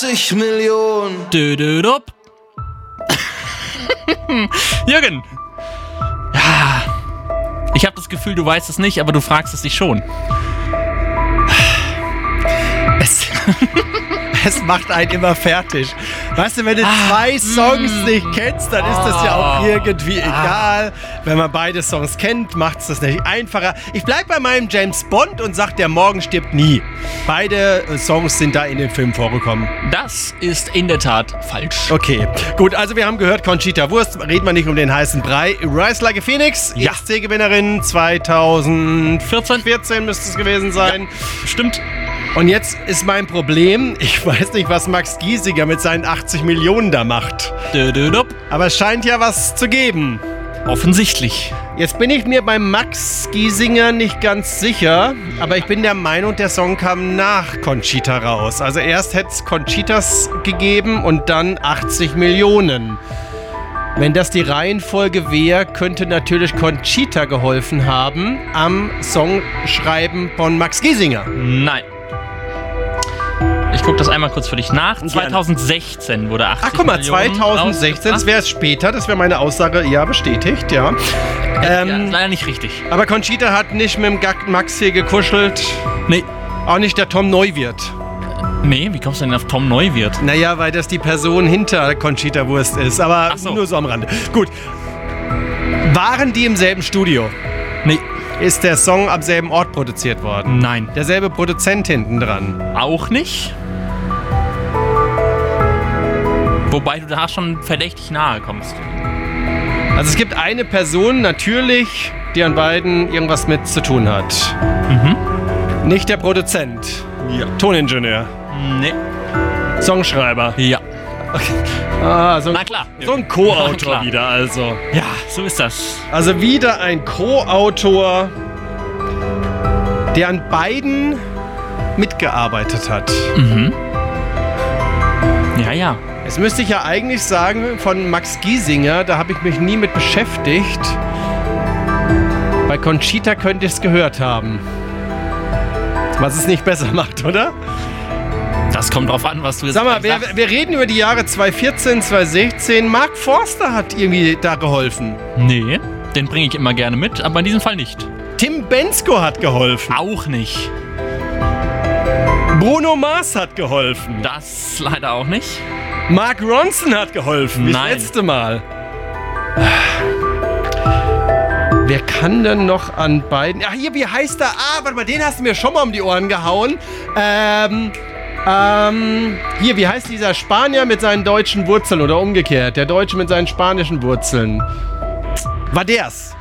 80 Millionen. Dödödup. Jürgen. Ja. Ich habe das Gefühl, du weißt es nicht, aber du fragst es dich schon. Es macht einen immer fertig. Weißt du, wenn du 2 Songs nicht kennst, dann ist das ja auch irgendwie egal. Wenn man beide Songs kennt, macht es das nicht einfacher. Ich bleib bei meinem James Bond und sag, der Morgen stirbt nie. Beide Songs sind da in dem Film vorgekommen. Das ist in der Tat falsch. Okay, gut, also wir haben gehört, Conchita Wurst, reden wir nicht um den heißen Brei. Rise Like a Phoenix, Ja. ESC-Gewinnerin 2014 müsste es gewesen sein. Ja, stimmt. Und jetzt ist mein Problem, ich weiß nicht, was Max Giesinger mit seinen 80 Millionen da macht. Dödödup. Aber es scheint ja was zu geben. Offensichtlich. Jetzt bin ich mir beim Max Giesinger nicht ganz sicher, aber ich bin der Meinung, der Song kam nach Conchita raus. Also erst hätte es Conchitas gegeben und dann 80 Millionen. Wenn das die Reihenfolge wäre, könnte natürlich Conchita geholfen haben am Songschreiben von Max Giesinger. Nein. Ich gucke das einmal kurz für dich nach. 2016 wurde 80 Ach, guck mal, Millionen 2016, das wäre es später, das wäre meine Aussage, ja, bestätigt, ja. ja, ist leider nicht richtig. Aber Conchita hat nicht mit dem Max hier gekuschelt. Nee. Auch nicht der Tom Neuwirth. Nee, wie kommst du denn auf Tom Neuwirth? Naja, weil das die Person hinter Conchita Wurst ist, aber Ach so. nur so am Rande. Gut. Waren die im selben Studio? Nee. Ist der Song am selben Ort produziert worden? Nein. Derselbe Produzent hinten dran? Auch nicht. Wobei du da schon verdächtig nahe kommst. Also es gibt eine Person natürlich, die an beiden irgendwas mit zu tun hat. Nicht der Produzent. Ja. Toningenieur. Nee. Songschreiber. Ja. Na klar. So ein Na Co-Autor klar. wieder also. Ja, so ist das. Also wieder ein Co-Autor, der an beiden mitgearbeitet hat. Ja, ja. Jetzt müsste ich ja eigentlich sagen, von Max Giesinger, da habe ich mich nie mit beschäftigt. Bei Conchita könnte ich es gehört haben. Was es nicht besser macht, oder? Das kommt drauf an, was du jetzt Sag mal, sagst. wir reden über die Jahre 2014, 2016. Mark Forster hat irgendwie da geholfen. Nee, den bringe ich immer gerne mit, aber in diesem Fall nicht. Tim Bensko hat geholfen. Auch nicht. Bruno Mars hat geholfen. Das leider auch nicht. Mark Ronson hat geholfen. Wie das Nein. letzte Mal. Wer kann denn noch an beiden... Ach, hier, wie heißt der? Warte mal, den hast du mir schon mal um die Ohren gehauen. Hier, wie heißt dieser Spanier mit seinen deutschen Wurzeln oder umgekehrt? Der Deutsche mit seinen spanischen Wurzeln. Vaders.